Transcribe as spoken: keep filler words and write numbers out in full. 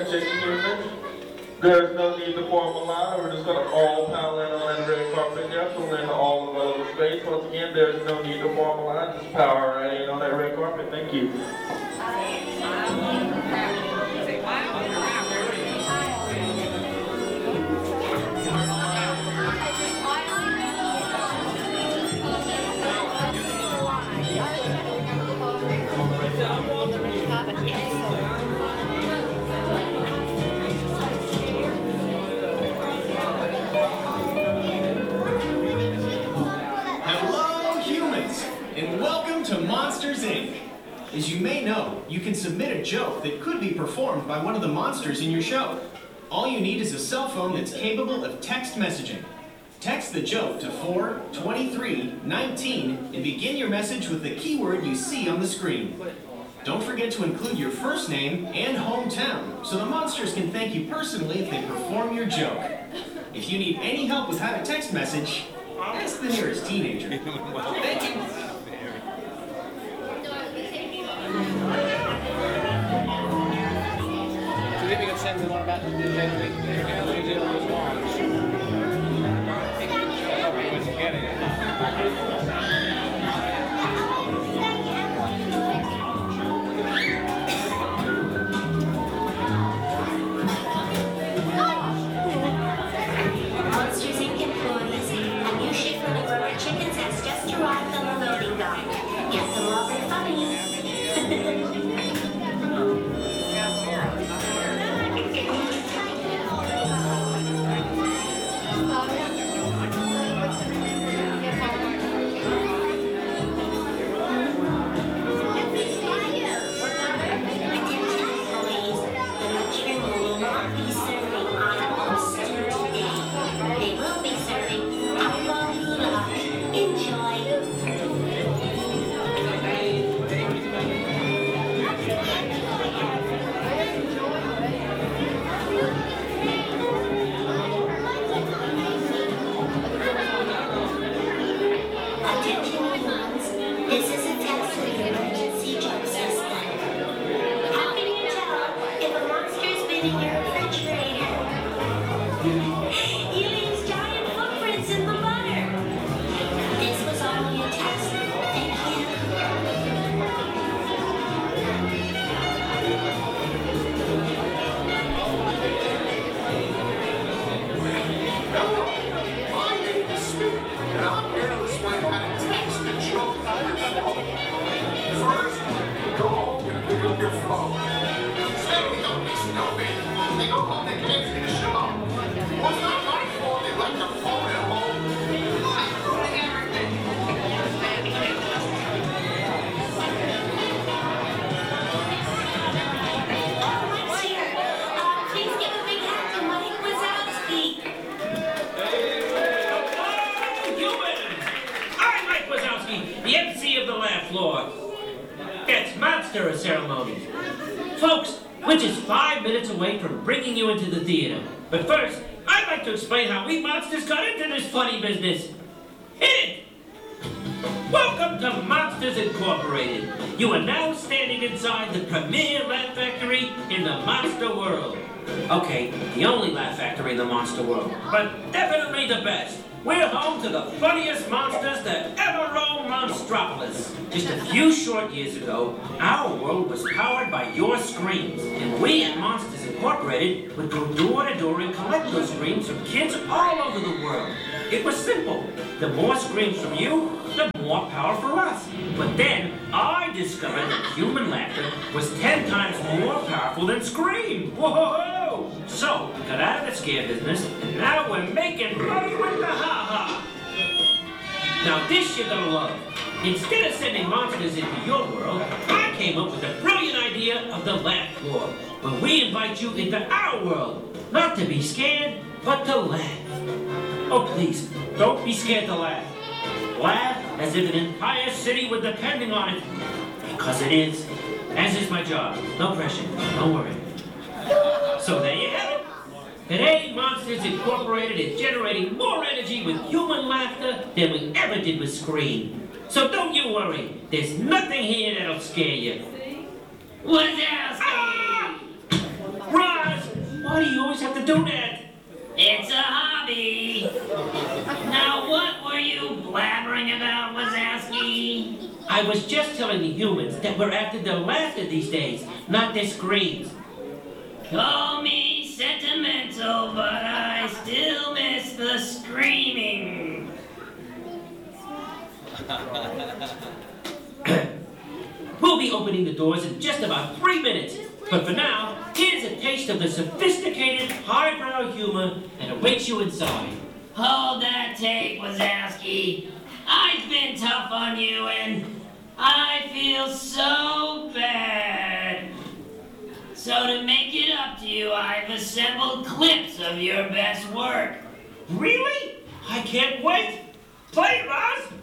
Attention humans, there's no need to form a line. We're just going to all pile in on that red carpet there, fill in all available space. Once again, there's no need to form a line. Just power right in on that red carpet. Thank you. Monsters, Incorporated. As you may know, you can submit a joke that could be performed by one of the monsters in your show. All you need is a cell phone that's capable of text messaging. Text the joke to four two three one nine and begin your message with the keyword you see on the screen. Don't forget to include your first name and hometown so the monsters can thank you personally if they perform your joke. If you need any help with how to text message, ask the nearest teenager. Thank you. So then we can send the one about the New Zealand response. I was getting it. Monsters Incorporated employees, a new shipment of rubber chickens has just arrived on the loading dock. Get them all their funny. Ceremony. Folks, we're just five minutes away from bringing you into the theater. But first, I'd like to explain how we monsters got into this funny business. Hit it! Welcome to Monsters Incorporated. You are now standing inside the premier laugh factory in the monster world. Okay, the only laugh factory in the monster world, but definitely the best. We're home to the funniest monsters that ever roamed Monstropolis. Just a few short years ago, our world was powered by your screams, and we at Monsters Incorporated would go door to door and collect those screams from kids all over the world. It was simple. The more screams from you, the more power for us. But then, I discovered that human laughter was ten times more powerful than scream. Whoa! So, we got out of the scare business, and now we're making money with the ha-ha. Now this you're gonna love. Instead of sending monsters into your world, I came up with the brilliant idea of the laugh floor, where we invite you into our world, not to be scared, but to laugh. Oh please, don't be scared to laugh. Laugh as if an entire city were depending on it. Because it is. As is my job. No pressure. Don't worry. So there you have it. Today, Monsters Incorporated is generating more energy with human laughter than we ever did with Scream. So don't you worry. There's nothing here that'll scare you. Wazowski! Ah! Roz! Why do you always have to do that? It's a hobby. Now, what were you blabbering about, Wazowski? I was just telling the humans that we're after the laughter these days, not their screams. Call me sentimental, but I still miss the screaming. We'll be opening the doors in just about three minutes. But for now, here's a taste of the sophisticated, highbrow humor that awaits you inside. Hold that tape, Wazowski. I've been tough on you, and I feel so bad. So to make it up to you, I've assembled clips of your best work. Really? I can't wait. Play it, Roz.